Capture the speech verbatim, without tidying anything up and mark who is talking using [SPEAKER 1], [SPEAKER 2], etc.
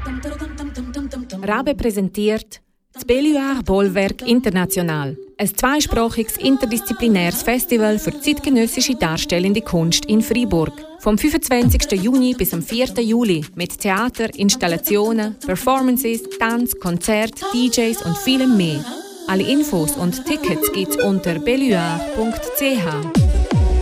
[SPEAKER 1] Rabe präsentiert das Belluard Bollwerk International, ein zweisprachiges interdisziplinäres Festival für zeitgenössische darstellende Kunst in Freiburg. Vom fünfundzwanzigsten Juni bis am vierten Juli mit Theater, Installationen, Performances, Tanz, Konzert, D Js und vielem mehr. Alle Infos und Tickets gibt's unter belluard punkt c h.